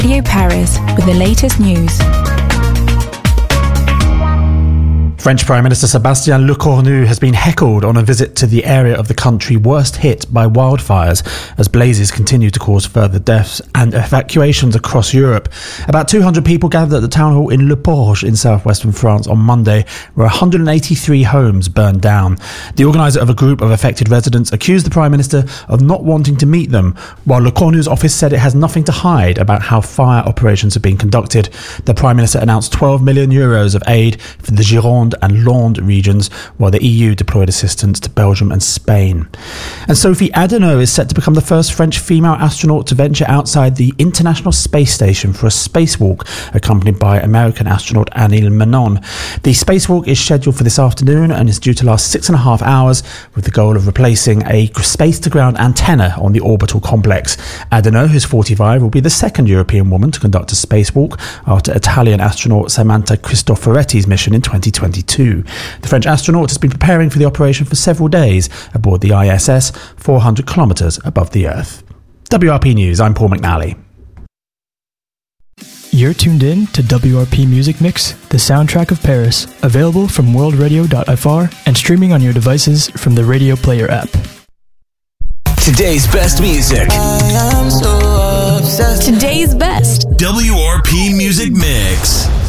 Radio Paris with the latest news. French Prime Minister Sébastien Lecornu has been heckled on a visit to the area of the country worst hit by wildfires as blazes continue to cause further deaths and evacuations across Europe. About 200 people gathered at the town hall in Le Porge in southwestern France on Monday, where 183 homes burned down. The organiser of a group of affected residents accused the Prime Minister of not wanting to meet them, while Lecornu's office said it has nothing to hide about how fire operations have been conducted. The Prime Minister announced €12 million of aid for the Gironde and Landes regions, while the EU deployed assistance to Belgium and Spain. And Sophie Adenau is set to become the first French female astronaut to venture outside the International Space Station for a spacewalk, accompanied by American astronaut Anil Menon. The spacewalk is scheduled for this afternoon and is due to last 6.5 hours, with the goal of replacing a space-to-ground antenna on the orbital complex. Adenau, who's 45, will be the second European woman to conduct a spacewalk after Italian astronaut Samantha Cristoforetti's mission in 2022. The French astronaut has been preparing for the operation for several days aboard the ISS, 400 kilometres above the Earth. WRP News, I'm Paul McNally. You're tuned in to WRP Music Mix, the soundtrack of Paris, available from worldradio.fr and streaming on your devices from the Radio Player app. Today's best music. I am so obsessed. Today's best. WRP Music Mix.